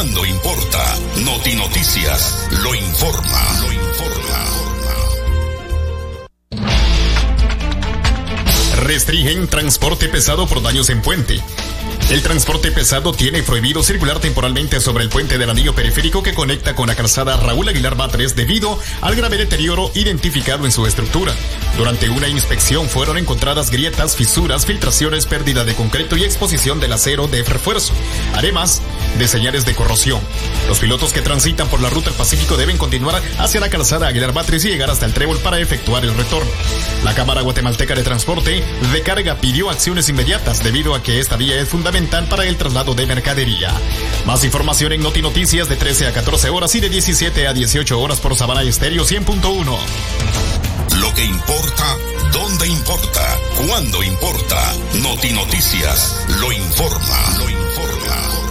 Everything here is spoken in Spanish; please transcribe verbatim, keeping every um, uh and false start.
cuando importa. Noti Noticias lo informa, lo informa. Restringen transporte pesado por daños en puente. El transporte pesado tiene prohibido circular temporalmente sobre el puente del anillo periférico que conecta con la calzada Raúl Aguilar Batres debido al grave deterioro identificado en su estructura. Durante una inspección fueron encontradas grietas, fisuras, filtraciones, pérdida de concreto y exposición del acero de refuerzo, además de señales de corrosión. Los pilotos que transitan por la ruta del Pacífico deben continuar hacia la calzada Aguilar Batres y llegar hasta el Trébol para efectuar el retorno. La Cámara Guatemalteca de Transporte de Carga pidió acciones inmediatas debido a que esta vía es fundamental para el traslado de mercadería. Más información en Noti Noticias de trece a catorce horas y de diecisiete a dieciocho horas por Sabana Estéreo cien punto uno. Lo que importa, dónde importa, cuándo importa. Noti Noticias lo informa.